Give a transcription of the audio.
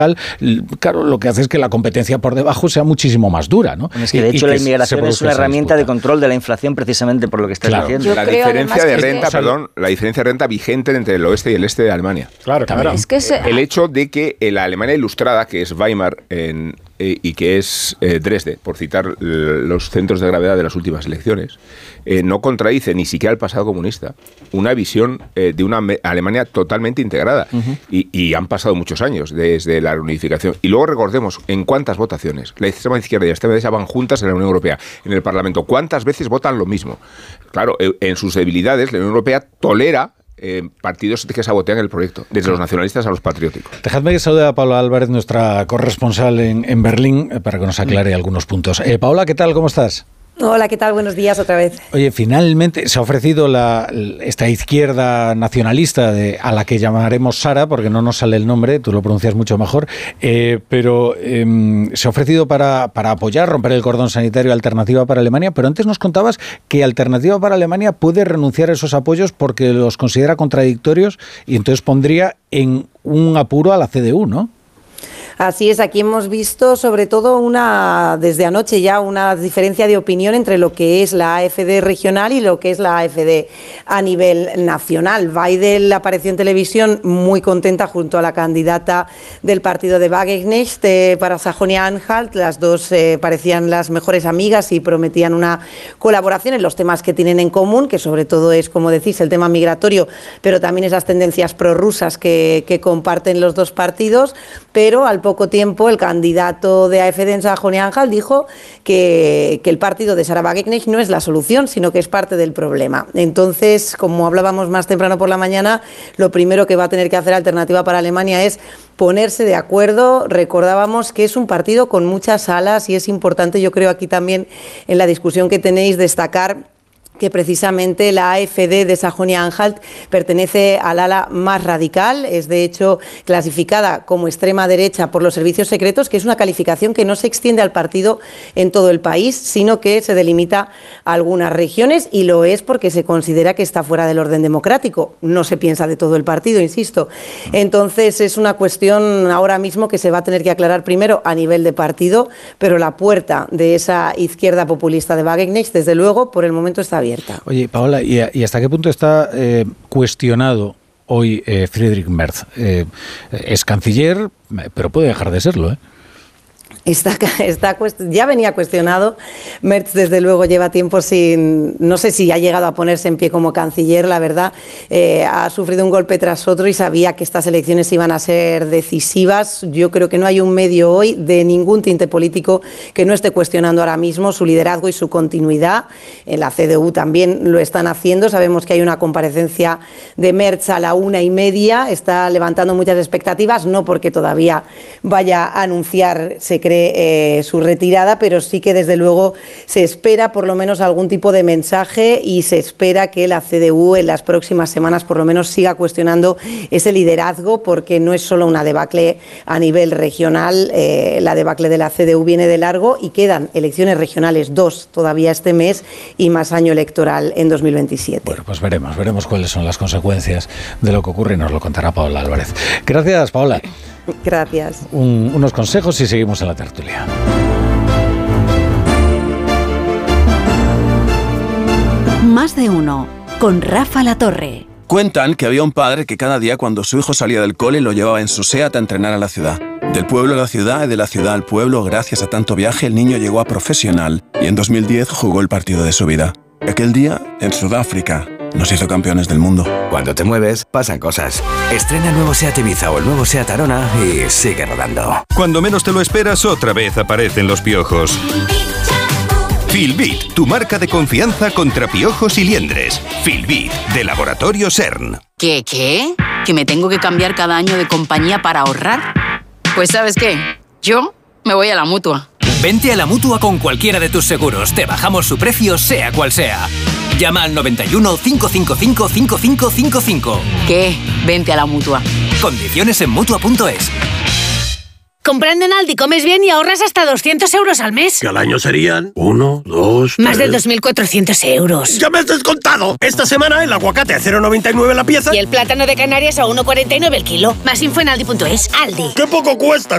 claro, lo que hace es que la competencia por debajo sea muchísimo más dura, ¿no? Es que de hecho la inmigración es una herramienta de control de la inflación precisamente por lo que estás diciendo. La diferencia de renta vigente entre el oeste y el este de Alemania. Claro. Es que el hecho de que la Alemania ilustrada, que es Weimar y que es Dresde, por citar los centros de gravedad de las últimas elecciones, no contradice ni siquiera el pasado comunista, una visión de una Alemania totalmente integrada. Y han pasado muchos años desde la reunificación. Y luego recordemos en cuántas votaciones la extrema izquierda y la extrema derecha van juntas en la Unión Europea, en el Parlamento. ¿Cuántas veces votan lo mismo? Claro, en sus debilidades la Unión Europea tolera partidos que sabotean el proyecto, desde los nacionalistas a los patrióticos. Dejadme que salude a Paula Álvarez, nuestra corresponsal en Berlín, para que nos aclare algunos puntos. Paula, ¿qué tal? ¿Cómo estás? Hola, ¿qué tal? Buenos días otra vez. Oye, finalmente se ha ofrecido esta izquierda nacionalista a la que llamaremos Sara, porque no nos sale el nombre, tú lo pronuncias mucho mejor, pero se ha ofrecido para apoyar, romper el cordón sanitario Alternativa para Alemania, pero antes nos contabas que Alternativa para Alemania puede renunciar a esos apoyos porque los considera contradictorios y entonces pondría en un apuro a la CDU, ¿no? Así es, aquí hemos visto sobre todo desde anoche ya una diferencia de opinión entre lo que es la AfD regional y lo que es la AfD a nivel nacional. Weidel apareció en televisión muy contenta junto a la candidata del partido de Wagenknecht para Sajonia-Anhalt. Las dos parecían las mejores amigas y prometían una colaboración en los temas que tienen en común, que sobre todo es, como decís, el tema migratorio, pero también esas tendencias prorrusas que comparten los dos partidos, pero al poco tiempo el candidato de AfD en Sajonia-Anhalt dijo que el partido de Sarah Wagenknecht no es la solución, sino que es parte del problema. Entonces, como hablábamos más temprano por la mañana, lo primero que va a tener que hacer Alternativa para Alemania es ponerse de acuerdo. Recordábamos que es un partido con muchas alas y es importante, yo creo, aquí también en la discusión que tenéis, destacar que precisamente la AfD de Sajonia-Anhalt pertenece al ala más radical, es de hecho clasificada como extrema derecha por los servicios secretos, que es una calificación que no se extiende al partido en todo el país, sino que se delimita a algunas regiones, y lo es porque se considera que está fuera del orden democrático. No se piensa de todo el partido, insisto. Entonces es una cuestión ahora mismo que se va a tener que aclarar primero a nivel de partido, pero la puerta de esa izquierda populista de Wagenknecht, desde luego, por el momento está abierta. Oye, Paola, ¿y hasta qué punto está cuestionado hoy Friedrich Merz? Es canciller, pero puede dejar de serlo, ¿eh? Ya venía cuestionado. Merz, desde luego, lleva tiempo no sé si ha llegado a ponerse en pie como canciller, la verdad. Ha sufrido un golpe tras otro y sabía que estas elecciones iban a ser decisivas. Yo creo que no hay un medio hoy de ningún tinte político que no esté cuestionando ahora mismo su liderazgo y su continuidad. En la CDU también lo están haciendo. Sabemos que hay una comparecencia de Merz a la 1:30. Está levantando muchas expectativas, no porque todavía vaya a anunciar, se cree, su retirada, pero sí que desde luego se espera por lo menos algún tipo de mensaje, y se espera que la CDU en las próximas semanas por lo menos siga cuestionando ese liderazgo, porque no es solo una debacle a nivel regional, la debacle de la CDU viene de largo y quedan elecciones regionales, 2 todavía este mes, y más año electoral en 2027. Bueno, pues veremos cuáles son las consecuencias de lo que ocurre y nos lo contará Paola Álvarez. Gracias, Paola. Gracias. Unos consejos y seguimos en la tertulia. Más de uno, con Rafa Latorre. Cuentan que había un padre que cada día cuando su hijo salía del cole lo llevaba en su SEAT a entrenar a la ciudad. Del pueblo a la ciudad y de la ciudad al pueblo, gracias a tanto viaje, el niño llegó a profesional y en 2010 jugó el partido de su vida. Aquel día, en Sudáfrica, nos hizo campeones del mundo. Cuando te mueves, pasan cosas. Estrena el nuevo SEAT Ibiza o el nuevo SEAT Arona y sigue rodando. Cuando menos te lo esperas, otra vez aparecen los piojos. Filbit, tu marca de confianza contra piojos y liendres. Filbit, de Laboratorio CERN. ¿Qué? ¿Que me tengo que cambiar cada año de compañía para ahorrar? Pues ¿sabes qué? Yo me voy a la Mutua. Vente a la Mutua con cualquiera de tus seguros. Te bajamos su precio, sea cual sea. Llama al 91 555 5555. ¿Qué? Vente a la Mutua. Condiciones en Mutua.es. Comprando en Aldi comes bien y ahorras hasta 200 euros al mes. Que al año serían 1, 2, 3... Más de 2.400 euros. ¡Ya me has descontado! Esta semana el aguacate a 0,99 la pieza. Y el plátano de Canarias a 1,49 el kilo. Más info en Aldi.es. Aldi. ¡Qué poco cuesta!